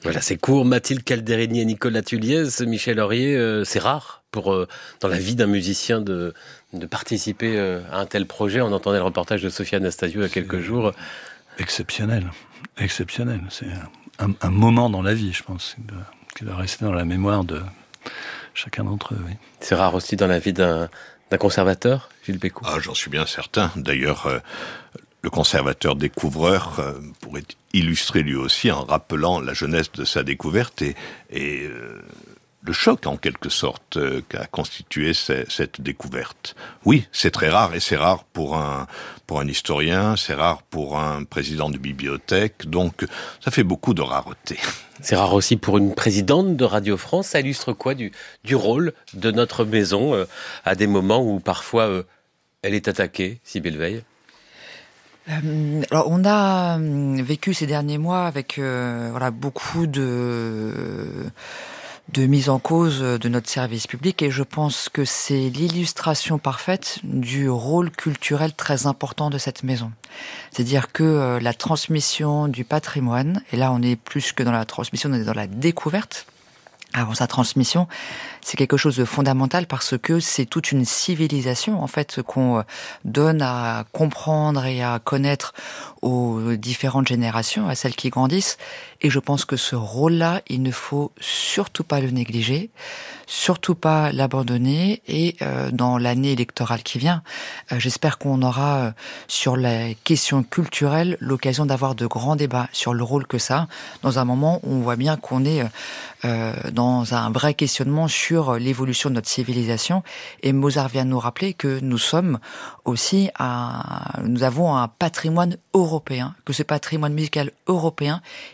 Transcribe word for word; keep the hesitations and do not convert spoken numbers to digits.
Voilà, c'est court. Mathilde Calderini et Nicolas Tulliez, Michel Aurier, euh, c'est rare pour euh, dans la vie d'un musicien de, de participer euh, à un tel projet. On entendait le reportage de Sophie Anastasiou il y a quelques c'est jours. Exceptionnel, exceptionnel. C'est un, un moment dans la vie, je pense, qui doit, qui doit rester dans la mémoire de chacun d'entre eux. Oui. C'est rare aussi dans la vie d'un, d'un conservateur, Gilles Bécaud. Ah, j'en suis bien certain. D'ailleurs, euh, le conservateur découvreur euh, pourrait illustrer lui aussi en rappelant la jeunesse de sa découverte et, et euh, le choc en quelque sorte euh, qu'a constitué c- cette découverte. Oui, c'est très rare et c'est rare pour un pour un historien, c'est rare pour un président de bibliothèque, donc ça fait beaucoup de rareté. C'est rare aussi pour une présidente de Radio France. Ça illustre quoi du, du rôle de notre maison euh, à des moments où parfois euh, elle est attaquée, Sybille Veil? Euh, alors on a vécu ces derniers mois avec euh, voilà beaucoup de de mise en cause de notre service public et je pense que c'est l'illustration parfaite du rôle culturel très important de cette maison. C'est-à-dire que euh, la transmission du patrimoine, et là on est plus que dans la transmission, on est dans la découverte avant sa transmission, c'est quelque chose de fondamental parce que c'est toute une civilisation en fait qu'on donne à comprendre et à connaître aux différentes générations, à celles qui grandissent. Et je pense que ce rôle-là, il ne faut surtout pas le négliger, surtout pas l'abandonner. Et euh, dans l'année électorale qui vient, euh, j'espère qu'on aura euh, sur la question culturelle l'occasion d'avoir de grands débats sur le rôle que ça a, dans un moment où on voit bien qu'on est euh, dans un vrai questionnement sur l'évolution de notre civilisation. Et Mozart vient nous rappeler que nous sommes aussi un, nous avons un patrimoine européen, que ce patrimoine musical européen,